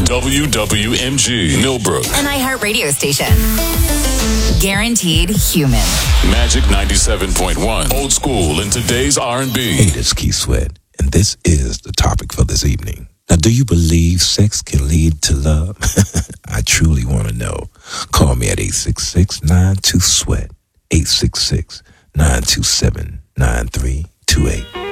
WWMG, Millbrook. An iHeart radio station. Guaranteed human. Magic 97.1. Old school in today's R&B. Hey, this is Keith Sweat, and this is the topic for this evening. Now, do you believe sex can lead to love? I truly want to know. Call me at 866-92-SWEAT, 866-927-9328.